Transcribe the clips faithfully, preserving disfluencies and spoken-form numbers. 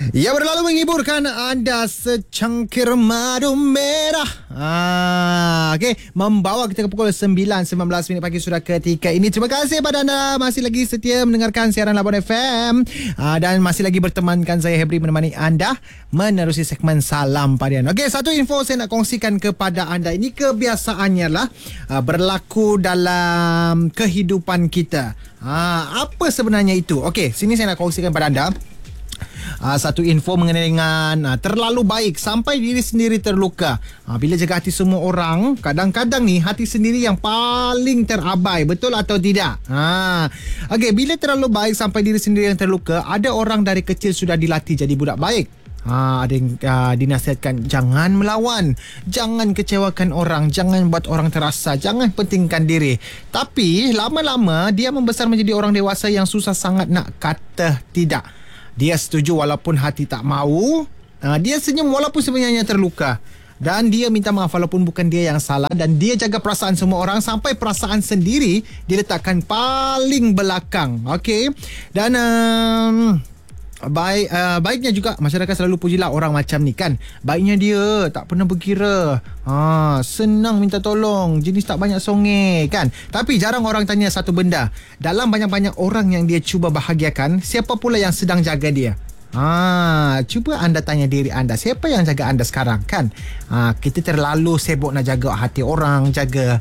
Ya, berlalu menghiburkan anda secangkir madu merah. Ah, okay. Membawa kita ke pukul sembilan sembilan belas minit pagi sudah ketika ini. Terima kasih pada anda masih lagi setia mendengarkan siaran Labuan F M. Ah, dan masih lagi bertemankan saya Hebri menemani anda menerusi segmen Salam Padian. Okey, satu info saya nak kongsikan kepada anda. Ini kebiasaannya lah ah, berlaku dalam kehidupan kita. Ah, apa sebenarnya itu? Okey, sini saya nak kongsikan pada anda. Uh, satu info mengenai dengan uh, terlalu baik sampai diri sendiri terluka. Uh, bila jaga hati semua orang, kadang-kadang ni hati sendiri yang paling terabai. Betul atau tidak? Uh. Okey, bila terlalu baik sampai diri sendiri yang terluka, ada orang dari kecil sudah dilatih jadi budak baik. Ha, ada yang uh, dinasihatkan jangan melawan, jangan kecewakan orang, jangan buat orang terasa, jangan pentingkan diri. Tapi lama-lama dia membesar menjadi orang dewasa yang susah sangat nak kata tidak. Dia setuju walaupun hati tak mahu. Uh, dia senyum walaupun sebenarnya terluka. Dan dia minta maaf walaupun bukan dia yang salah. Dan dia jaga perasaan semua orang sampai perasaan sendiri diletakkan paling belakang. Okey. Dan um, baik uh, baiknya juga masyarakat selalu pujilah orang macam ni kan. Baiknya dia tak pernah berkira. Ha, senang minta tolong, jenis tak banyak songeh kan. Tapi jarang orang tanya satu benda. Dalam banyak-banyak orang yang dia cuba bahagiakan, siapa pula yang sedang jaga dia? Ha, cuba anda tanya diri anda, siapa yang jaga anda sekarang kan? Ha, kita terlalu sibuk nak jaga hati orang, jaga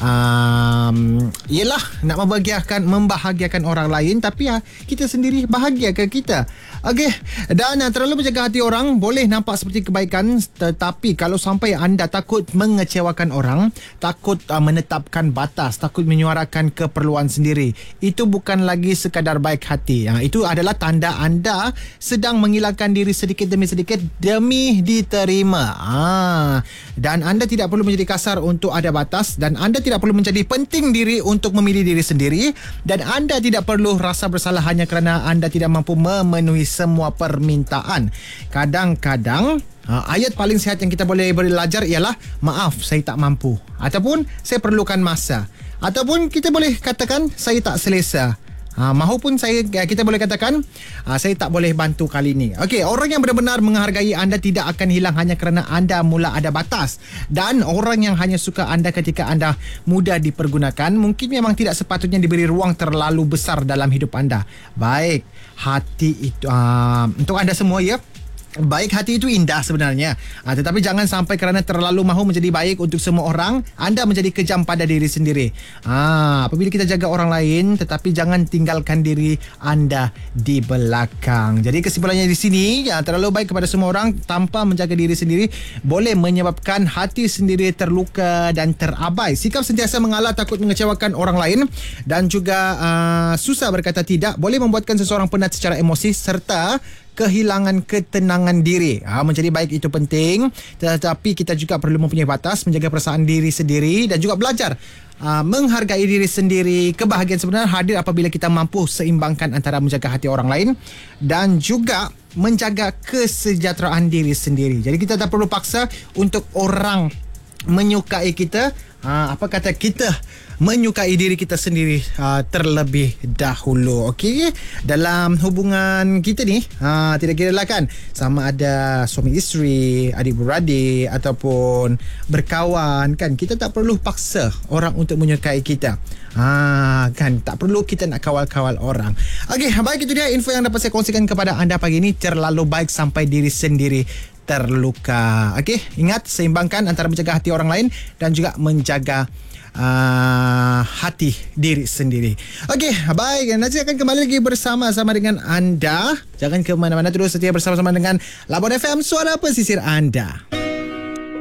um, yelah nak membahagiakan membahagiakan orang lain, tapi ha, kita sendiri bahagia ke kita? Okey, dan uh, terlalu menjaga hati orang boleh nampak seperti kebaikan, tetapi kalau sampai anda takut mengecewakan orang, takut uh, menetapkan batas, takut menyuarakan keperluan sendiri, itu bukan lagi sekadar baik hati. Ha, itu adalah tanda anda sedang menghilangkan diri sedikit demi sedikit demi diterima. Ha, dan anda tidak perlu menjadi kasar untuk ada batas, dan anda tidak perlu menjadi penting diri untuk memilih diri sendiri, dan anda tidak perlu rasa bersalah hanya kerana anda tidak mampu memenuhi semua permintaan. Kadang-kadang ha, ayat paling sihat yang kita boleh belajar ialah maaf, saya tak mampu, ataupun saya perlukan masa, ataupun kita boleh katakan saya tak selesa. Ha, mahupun saya kita boleh katakan ha, saya tak boleh bantu kali ini. Okey, orang yang benar-benar menghargai anda tidak akan hilang hanya kerana anda mula ada batas. Dan orang yang hanya suka anda ketika anda mudah dipergunakan mungkin memang tidak sepatutnya diberi ruang terlalu besar dalam hidup anda. Baik hati itu uh, untuk anda semua ya. Baik hati itu indah sebenarnya, ha, tetapi jangan sampai kerana terlalu mahu menjadi baik untuk semua orang, anda menjadi kejam pada diri sendiri. Ha, apabila kita jaga orang lain, tetapi jangan tinggalkan diri anda di belakang. Jadi kesimpulannya di sini, ya, terlalu baik kepada semua orang tanpa menjaga diri sendiri boleh menyebabkan hati sendiri terluka dan terabai. Sikap sentiasa mengalah, takut mengecewakan orang lain dan juga uh, susah berkata tidak boleh membuatkan seseorang penat secara emosi serta kehilangan ketenangan diri. Ha, menjadi baik itu penting, tetapi kita juga perlu mempunyai batas, menjaga perasaan diri sendiri dan juga belajar uh, menghargai diri sendiri. Kebahagiaan sebenarnya hadir apabila kita mampu seimbangkan antara menjaga hati orang lain dan juga menjaga kesejahteraan diri sendiri. Jadi kita tak perlu paksa untuk orang menyukai kita. Ha, apa kata kita menyukai diri kita sendiri uh, terlebih dahulu. Okey, dalam hubungan kita ni uh, tidak kira lah kan sama ada suami isteri, adik beradik ataupun berkawan kan, kita tak perlu paksa orang untuk menyukai kita. Ha, kan tak perlu kita nak kawal-kawal orang. Okey, baik, itu dia info yang dapat saya kongsikan kepada anda pagi ini. Terlalu baik sampai diri sendiri terluka. Okey, ingat seimbangkan antara menjaga hati orang lain dan juga menjaga Uh, hati diri sendiri. Okey, baik. Nanti akan kembali lagi bersama-sama dengan anda. Jangan ke mana-mana, terus setia bersama-sama dengan Labuan F M, suara pesisir anda.